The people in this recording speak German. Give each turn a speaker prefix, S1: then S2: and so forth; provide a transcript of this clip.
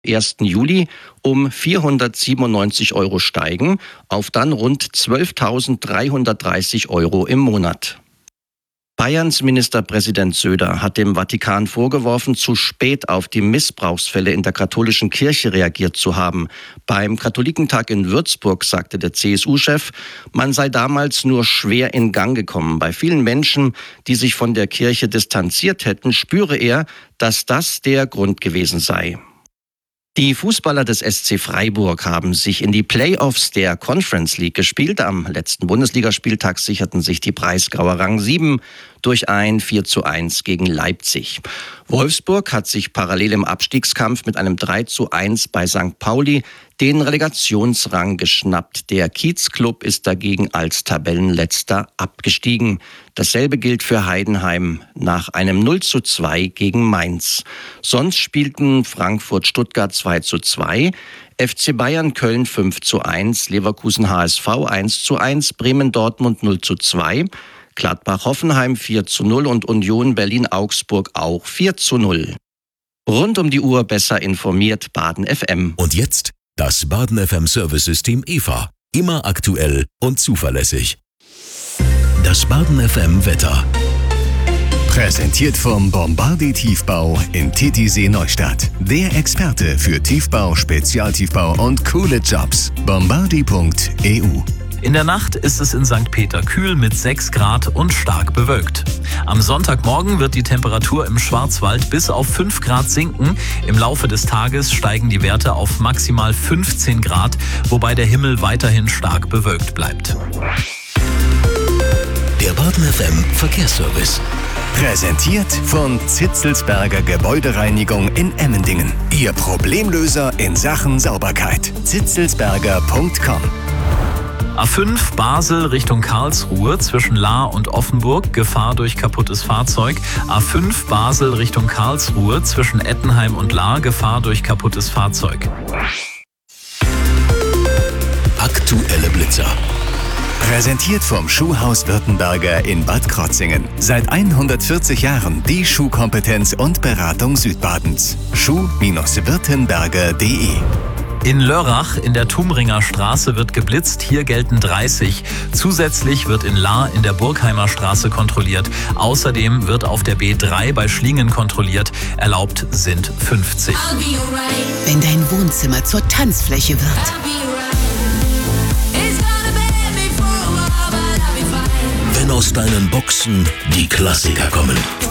S1: 1. Juli um 497 € steigen auf dann rund 12.330 € im Monat. Bayerns Ministerpräsident Söder hat dem Vatikan vorgeworfen, zu spät auf die Missbrauchsfälle in der katholischen Kirche reagiert zu haben. Beim Katholikentag in Würzburg sagte der CSU-Chef, man sei damals nur schwer in Gang gekommen. Bei vielen Menschen, die sich von der Kirche distanziert hätten, spüre er, dass das der Grund gewesen sei. Die Fußballer des SC Freiburg haben sich in die Playoffs der Conference League gespielt. Am letzten Bundesligaspieltag sicherten sich die Breisgauer Rang 7 durch ein 4:1 gegen Leipzig. Wolfsburg hat sich parallel im Abstiegskampf mit einem 3:1 bei St. Pauli den Relegationsrang geschnappt. Der Kiezclub ist dagegen als Tabellenletzter abgestiegen. Dasselbe gilt für Heidenheim nach einem 0:2 gegen Mainz. Sonst spielten Frankfurt-Stuttgart 2:2, FC Bayern Köln 5:1, Leverkusen HSV 1:1, Bremen-Dortmund 0:2, Gladbach-Hoffenheim 4:0 und Union Berlin-Augsburg auch 4:0. Rund um die Uhr besser informiert Baden FM.
S2: Und jetzt das Baden FM Service-System EVA. Immer aktuell und zuverlässig. Das Baden FM Wetter. Präsentiert vom Bombardier Tiefbau in Titisee Neustadt. Der Experte für Tiefbau, Spezialtiefbau und coole Jobs. Bombardier.eu.
S3: In der Nacht ist es in St. Peter kühl mit 6 Grad und stark bewölkt. Am Sonntagmorgen wird die Temperatur im Schwarzwald bis auf 5 Grad sinken. Im Laufe des Tages steigen die Werte auf maximal 15 Grad, wobei der Himmel weiterhin stark bewölkt bleibt.
S2: Der Baden FM Verkehrsservice. Präsentiert von Zitzelsberger Gebäudereinigung in Emmendingen. Ihr Problemlöser in Sachen Sauberkeit. zitzelsberger.com.
S3: A5 Basel Richtung Karlsruhe zwischen Lahr und Offenburg, Gefahr durch kaputtes Fahrzeug. A5 Basel Richtung Karlsruhe zwischen Ettenheim und Lahr, Gefahr durch kaputtes Fahrzeug.
S2: Aktuelle Blitzer. Präsentiert vom Schuhhaus Württemberger in Bad Krotzingen. Seit 140 Jahren die Schuhkompetenz und Beratung Südbadens. schuh-württemberger.de.
S3: In Lörrach in der Tumringer Straße wird geblitzt, hier gelten 30. Zusätzlich wird in Lahr in der Burgheimer Straße kontrolliert. Außerdem wird auf der B3 bei Schlingen kontrolliert. Erlaubt sind 50.
S4: Wenn dein Wohnzimmer zur Tanzfläche wird.
S2: Wenn aus deinen Boxen die Klassiker kommen.